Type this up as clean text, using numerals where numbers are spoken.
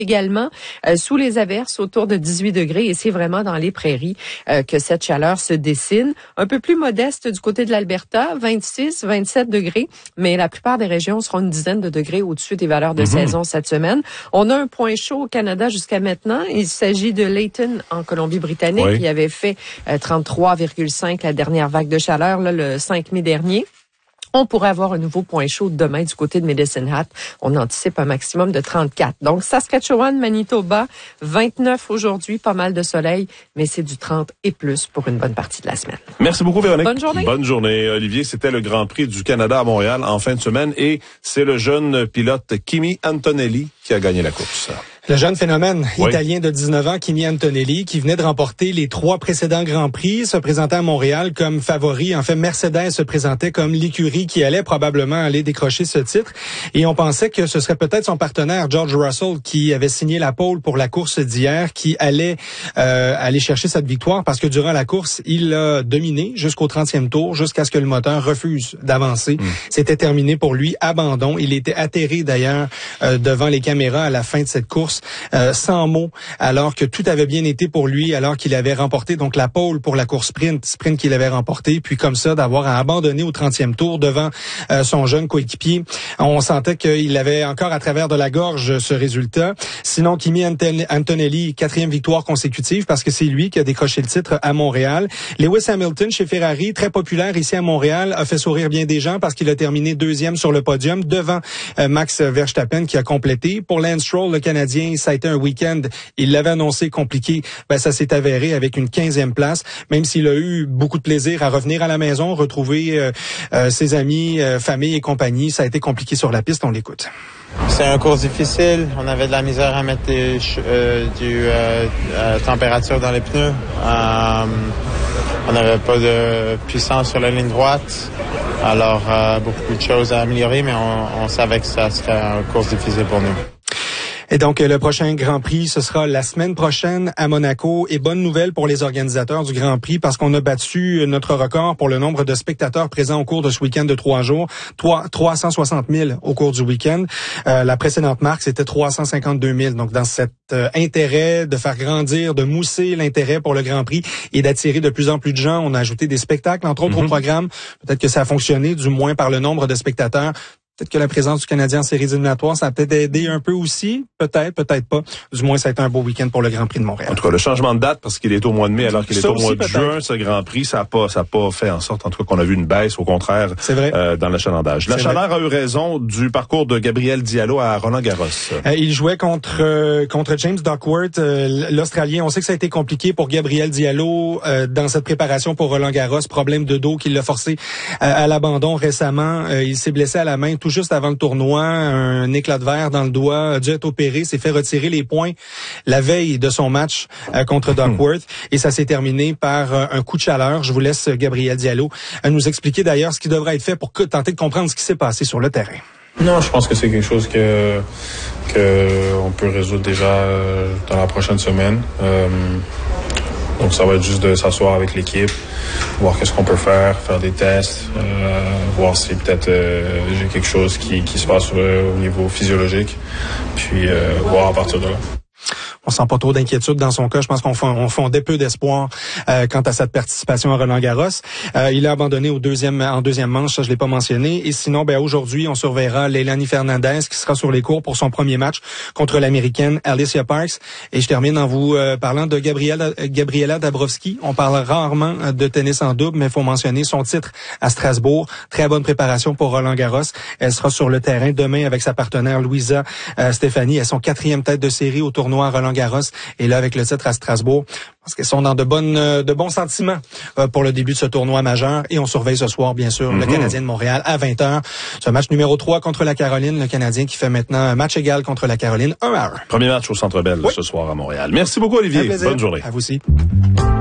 également sous les averses autour de 18 degrés et c'est vraiment dans les prairies que cette chaleur se dessine. Un peu plus modeste du côté de l'Alberta, 26, 27 degrés, mais la plupart des régions seront une dizaine de degrés au-dessus des valeurs de saison cette semaine. On a un point chaud au Canada jusqu'à maintenant. Il s'agit de Layton en Colombie-Britannique qui avait fait 33,5 la dernière vague de chaleur là, le 5 mai dernier. On pourrait avoir un nouveau point chaud demain du côté de Medicine Hat. On anticipe un maximum de 34. Donc, Saskatchewan, Manitoba, 29 aujourd'hui, pas mal de soleil, mais c'est du 30 et plus pour une bonne partie de la semaine. Merci beaucoup, Véronique. Bonne journée. Bonne journée, Olivier. C'était le Grand Prix du Canada à Montréal en fin de semaine et c'est le jeune pilote Kimi Antonelli qui a gagné la course. Le jeune phénomène italien de 19 ans, Kimi Antonelli, qui venait de remporter les 3 précédents Grands Prix, se présentait à Montréal comme favori. En fait, Mercedes se présentait comme l'écurie qui allait probablement aller décrocher ce titre. Et on pensait que ce serait peut-être son partenaire, George Russell, qui avait signé la pole pour la course d'hier, qui allait aller chercher cette victoire parce que durant la course, il a dominé jusqu'au 30e tour, jusqu'à ce que le moteur refuse d'avancer. C'était terminé pour lui, abandon. Il était atterré d'ailleurs devant les caméras à la fin de cette course. Sans mots, alors que tout avait bien été pour lui, alors qu'il avait remporté donc la pole pour la course sprint qu'il avait remporté, puis comme ça d'avoir à abandonner au 30e tour devant son jeune coéquipier. On sentait qu'il avait encore à travers de la gorge ce résultat. Sinon, Kimi Antonelli, 4e victoire consécutive parce que c'est lui qui a décroché le titre à Montréal. Lewis Hamilton chez Ferrari, très populaire ici à Montréal, a fait sourire bien des gens parce qu'il a terminé 2e sur le podium devant Max Verstappen qui a complété. Pour Lance Stroll, le Canadien, ça a été un week-end, il l'avait annoncé compliqué, ça s'est avéré avec une 15e place, même s'il a eu beaucoup de plaisir à revenir à la maison, retrouver ses amis, famille et compagnie. Ça a été compliqué sur la piste, on l'écoute. C'est un course difficile, on avait de la misère à mettre du température dans les pneus. On n'avait pas de puissance sur la ligne droite, alors beaucoup de choses à améliorer, mais on savait que ça serait un course difficile pour nous. Et donc, le prochain Grand Prix, ce sera la semaine prochaine à Monaco. Et bonne nouvelle pour les organisateurs du Grand Prix parce qu'on a battu notre record pour le nombre de spectateurs présents au cours de ce week-end de 3 jours. 360 000 au cours du week-end. La précédente marque, c'était 352 000. Donc, dans cet intérêt de faire grandir, de mousser l'intérêt pour le Grand Prix et d'attirer de plus en plus de gens, on a ajouté des spectacles, entre autres, au programme. Peut-être que ça a fonctionné, du moins par le nombre de spectateurs. Peut-être que la présence du Canadien en séries éliminatoires, ça a peut-être aidé un peu aussi. Peut-être, peut-être pas. Du moins, ça a été un beau week-end pour le Grand Prix de Montréal. En tout cas, le changement de date, parce qu'il est au mois de mai alors qu'il est au mois de juin, ce Grand Prix, ça a pas fait en sorte, en tout cas, qu'on a vu une baisse. Au contraire, c'est vrai. Dans l'achalandage. La chaleur a eu raison du parcours de Gabriel Diallo à Roland-Garros. Il jouait contre James Duckworth, l'Australien. On sait que ça a été compliqué pour Gabriel Diallo dans cette préparation pour Roland-Garros. Problème de dos qui l'a forcé à l'abandon récemment. Il s'est blessé à la main tout juste avant le tournoi, un éclat de verre dans le doigt, a dû être opéré, s'est fait retirer les points la veille de son match contre Duckworth et ça s'est terminé par un coup de chaleur. Je vous laisse Gabriel Diallo nous expliquer d'ailleurs ce qui devrait être fait pour tenter de comprendre ce qui s'est passé sur le terrain. Non, je pense que c'est quelque chose que on peut résoudre déjà dans la prochaine semaine. Donc ça va être juste de s'asseoir avec l'équipe, voir qu'est-ce qu'on peut faire des tests, voir si peut-être j'ai quelque chose qui se passe au niveau physiologique, puis voir à partir de là. On sent pas trop d'inquiétude dans son cas. Je pense qu'on fondait peu d'espoir quant à cette participation à Roland-Garros. Il a abandonné en deuxième manche, ça je l'ai pas mentionné. Et sinon, aujourd'hui, on surveillera Leilani Fernandez qui sera sur les cours pour son premier match contre l'Américaine Alicia Parks. Et je termine en vous parlant de Gabriela Dabrowski. On parle rarement de tennis en double, mais il faut mentionner son titre à Strasbourg. Très bonne préparation pour Roland-Garros. Elle sera sur le terrain demain avec sa partenaire Louisa Stéphanie. Elles sont 4e tête de série au tournoi Roland-Garros. Et là, avec le titre à Strasbourg, parce qu'elles sont dans de bons sentiments pour le début de ce tournoi majeur. Et on surveille ce soir, bien sûr, le Canadien de Montréal à 20h. Ce match numéro 3 contre la Caroline. Le Canadien qui fait maintenant un match égal contre la Caroline, 1-1. Premier match au Centre Bell ce soir à Montréal. Merci beaucoup, Olivier. Un plaisir. Bonne journée. À vous aussi.